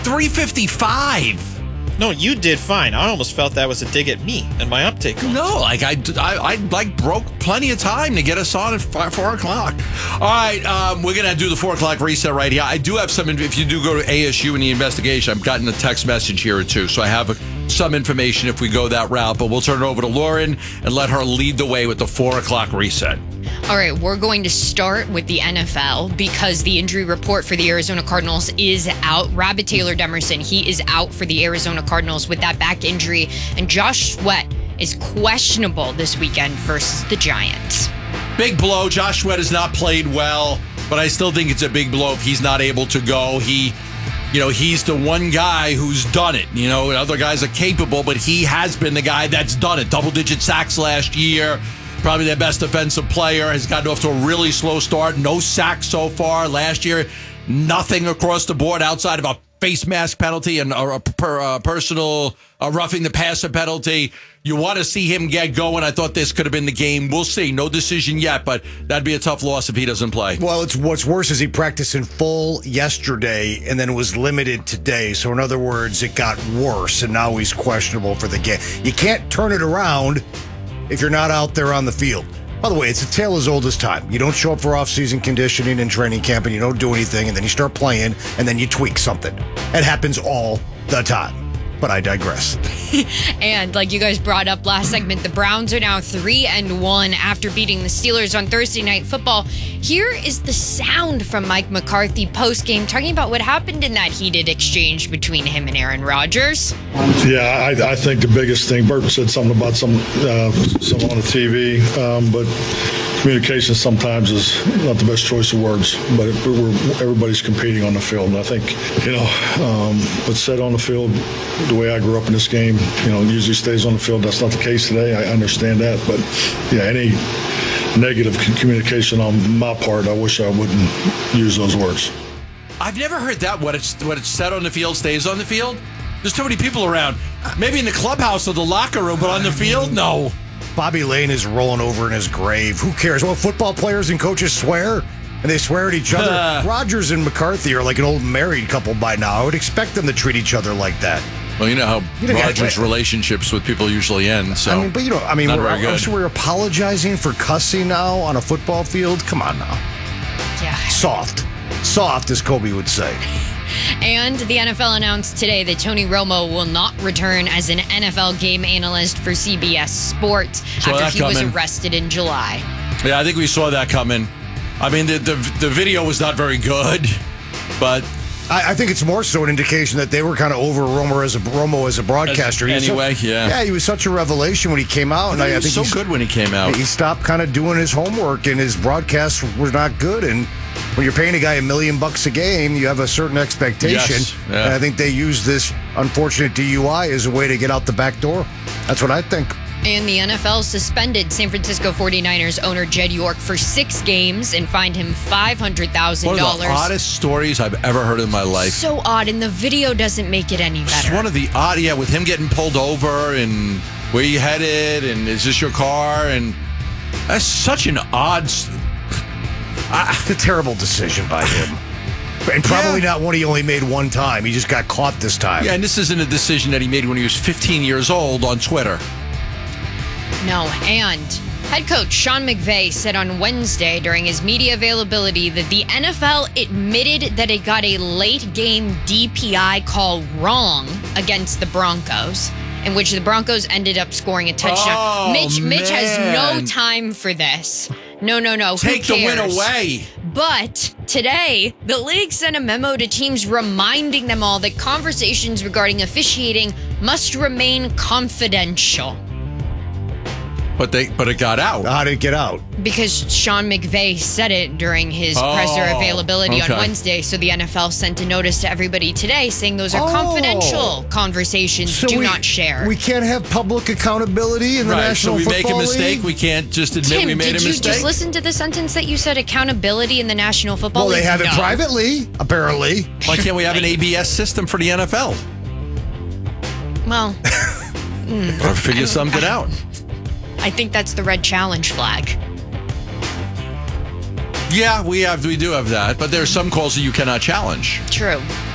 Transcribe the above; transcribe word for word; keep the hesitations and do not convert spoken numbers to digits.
three fifty-five. No, you did fine. I almost felt that was a dig at me and my uptake. No, like I, I, I like broke plenty of time to get us on at five, four o'clock. All right, um, we're gonna do the four o'clock reset right here. I do have some. If you do go to A S U in the investigation, I've gotten a text message here or two, so I have a, some information if we go that route. But we'll turn it over to Lauren and let her lead the way with the four o'clock reset. All right, we're going to start with the N F L because the injury report for the Arizona Cardinals is out. Rabbit Taylor Demerson, he is out for the Arizona Cardinals with that back injury. And Josh Sweat is questionable this weekend versus the Giants. Big blow. Josh Sweat has not played well, but I still think it's a big blow if he's not able to go. He, you know, he's the one guy who's done it. You know, other guys are capable, but he has been the guy that's done it. Double-digit sacks last year. Probably their best defensive player. Has gotten off to a really slow start. No sacks so far. Last year, nothing across the board outside of a face mask penalty and a, per, a personal a roughing the passer penalty. You want to see him get going. I thought this could have been the game. We'll see. No decision yet, but that'd be a tough loss if he doesn't play. Well, it's what's worse is he practiced in full yesterday and then was limited today. So in other words, it got worse, and now he's questionable for the game. You can't turn it around if you're not out there on the field. By the way, it's a tale as old as time. You don't show up for off-season conditioning and training camp and you don't do anything, and then you start playing and then you tweak something. It happens all the time. But I digress. And like you guys brought up last segment, the Browns are now three and one after beating the Steelers on Thursday Night Football. Here is the sound from Mike McCarthy post-game talking about what happened in that heated exchange between him and Aaron Rodgers. Yeah, I, I think the biggest thing, Burton said something about some, uh, some on the T V, um, but communication sometimes is not the best choice of words, but it, we're, everybody's competing on the field. And I think, you know, um, what's said on the field, the way I grew up in this game, you know, usually stays on the field. That's not the case today. I understand that. But, yeah, any negative communication on my part, I wish I wouldn't use those words. I've never heard that. What it's what it's said on the field stays on the field? There's too many people around. Maybe in the clubhouse or the locker room, but on the field, no. Bobby Lane is rolling over in his grave. Who cares? Well, football players and coaches swear, and they swear at each other. Uh, Rodgers and McCarthy are like an old married couple by now. I would expect them to treat each other like that. Well, you know how you Rodgers' relationships with people usually end. So, I mean, but you know, I mean, not we're, very good. So we're apologizing for cussing now on a football field. Come on now. Yeah. Soft, soft, as Kobe would say. And the N F L announced today that Tony Romo will not return as an N F L game analyst for C B S Sports saw after he coming. was arrested in July. Yeah, I think we saw that coming. I mean, the the, the video was not very good, but I, I think it's more so an indication that they were kind of over Romo as a Romo as a broadcaster. As, anyway, so, yeah, yeah, he was such a revelation when he came out, and I, I, I think he was so good when he came out. He stopped kind of doing his homework, and his broadcasts were not good. And when you're paying a guy a million bucks a game, you have a certain expectation. Yes, yeah. And I think they used this unfortunate D U I as a way to get out the back door. That's what I think. And the N F L suspended San Francisco forty-niners owner Jed York for six games and fined him five hundred thousand dollars. One of the oddest stories I've ever heard in my life. So odd, and the video doesn't make it any better. It's one of the odd, yeah, with him getting pulled over and where you headed and is this your car? And that's such an odd... I, it's a terrible decision by him. And probably yeah. not one he only made one time. He just got caught this time. Yeah, and this isn't a decision that he made when he was fifteen years old on Twitter. No, and head coach Sean McVay said on Wednesday during his media availability that the N F L admitted that it got a late game D P I call wrong against the Broncos, in which the Broncos ended up scoring a touchdown. Oh, Mitch, Mitch man. has no time for this. No, no, no. Take Who cares? the win away. But today, the league sent a memo to teams reminding them all that conversations regarding officiating must remain confidential. But they, but it got out. How did it get out? Because Sean McVay said it during his oh, presser availability okay. on Wednesday. So the N F L sent a notice to everybody today saying those are oh. confidential conversations. So do we, not share. We can't have public accountability in the right, National so we Football make a mistake. League? We can't just admit Tim, we made did a you mistake. just listen to the sentence that you said, accountability in the National Football well, League? Well, they have no. it privately, apparently. Why can't we have an A B S system for the N F L? Well, or figure something out. I think that's the red challenge flag. Yeah, we have. We do have that, but there are some calls that you cannot challenge. True.